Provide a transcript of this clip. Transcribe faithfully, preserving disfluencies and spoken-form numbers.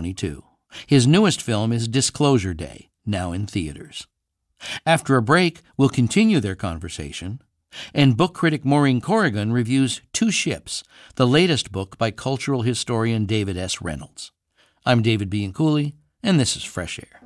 twenty-two. His newest film is Disclosure Day, now in theaters. After a break, we'll continue their conversation, and book critic Maureen Corrigan reviews Two Ships, the latest book by cultural historian David S. Reynolds. I'm David Bianculli, and this is Fresh Air.